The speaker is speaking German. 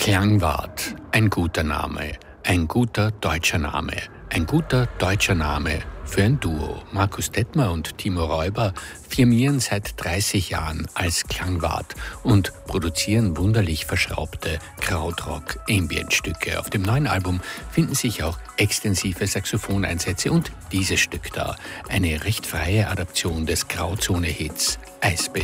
Klangwart, ein guter Name, ein guter deutscher Name, ein guter deutscher Name für ein Duo. Markus Detmer und Timo Räuber firmieren seit 30 Jahren als Klangwart und produzieren wunderlich verschraubte Krautrock-Ambient-Stücke. Auf dem neuen Album finden sich auch extensive Saxophoneinsätze und dieses Stück da, eine recht freie Adaption des Grauzone-Hits Eisbär.